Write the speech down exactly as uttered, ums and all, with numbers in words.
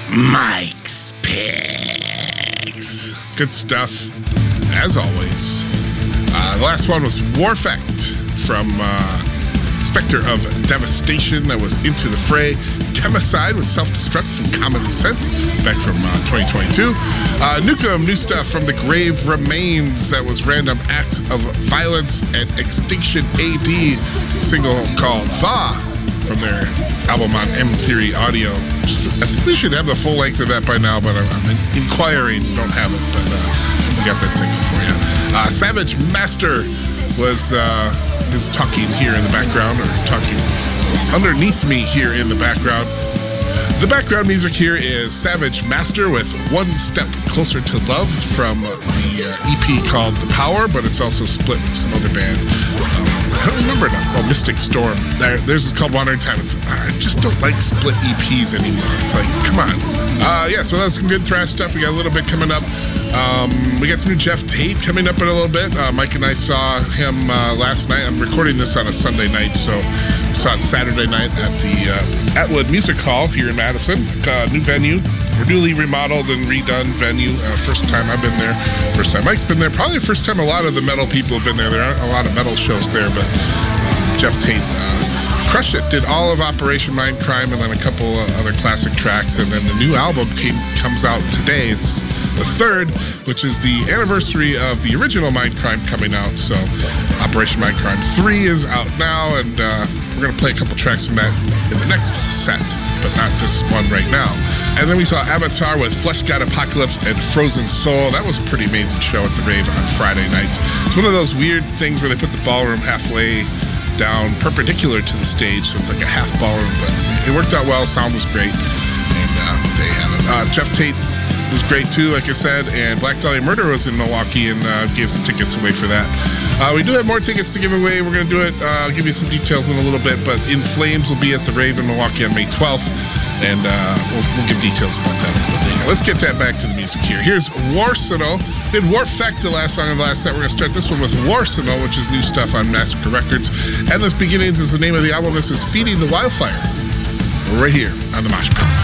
Mike's Picks. Good stuff, as always. Uh, the last one was Warfect from uh, Spectre of Devastation. That was Into the Fray. Chemicide with Self-Destruct from Common Sense, back from uh, twenty twenty-two. Uh, Nukem, new stuff from The Grave Remains. That was Random Acts of Violence and Extinction A D, single called The, from their album on M Theory Audio. I think we should have the full length of that by now, but I'm, I'm inquiring. Don't have it, but uh, we got that single for you. Uh, Savage Master was uh, is talking here in the background, or talking underneath me here in the background. The background music here is Savage Master with One Step Closer to Love from the uh, E P called The Power, but it's also split with some other band. Um, I don't remember enough. Oh, Mystic Storm. There, there's is called Wandering Time. It's, I just don't like split E Ps anymore. It's like, come on. Uh, yeah, so that was some good thrash stuff. We got a little bit coming up. Um, we got some new Jeff Tate coming up in a little bit. Uh, Mike and I saw him uh, last night. I'm recording this on a Sunday night, so we saw it Saturday night at the uh, Atwood Music Hall here in Madison. Uh, new venue. Newly remodeled and redone venue. Uh, first time I've been there. First time Mike's been there. Probably the first time a lot of the metal people have been there. There aren't a lot of metal shows there, but um, Jeff Tate uh, crushed it. Did all of Operation Mindcrime and then a couple uh, other classic tracks. And then the new album came comes out today. It's the third, which is the anniversary of the original Mindcrime coming out. So Operation Mindcrime three is out now, and uh, we're going to play a couple tracks from that in the next set, but not this one right now. And then we saw Avatar with Flesh God Apocalypse and Frozen Soul. That was a pretty amazing show at the Rave on Friday night. It's one of those weird things where they put the ballroom halfway down perpendicular to the stage, so it's like a half ballroom, but it worked out well. Sound was great, and uh, there you have it. Uh, Jeff Tate was great too, like I said, and Black Dahlia Murder was in Milwaukee and uh, gave some tickets away for that. Uh, we do have more tickets to give away. We're going to do it. Uh, I'll give you some details in a little bit, but In Flames will be at the Rave in Milwaukee on May twelfth, and uh, we'll, we'll give details about that a little bit later. Let's get that back to the music here. Here's Warsenal. We had Warfect, the last song of the last set. We're going to start this one with Warsenal, which is new stuff on Massacre Records. Endless Beginnings is the name of the album. This is Feeding the Wildfire. We're right here on the Mosh Pit.